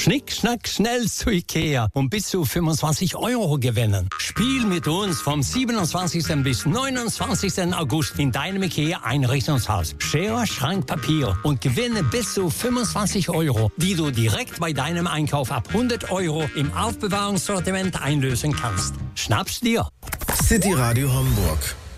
Schnick, schnack, schnell zu Ikea und bis zu 25 € gewinnen. Spiel mit uns vom 27. bis 29. August in deinem Ikea-Einrichtungshaus. Schere, Schrank, Papier und gewinne bis zu 25 €, die du direkt bei deinem Einkauf ab 100 € im Aufbewahrungssortiment einlösen kannst. Schnapp's dir! City Radio Hamburg.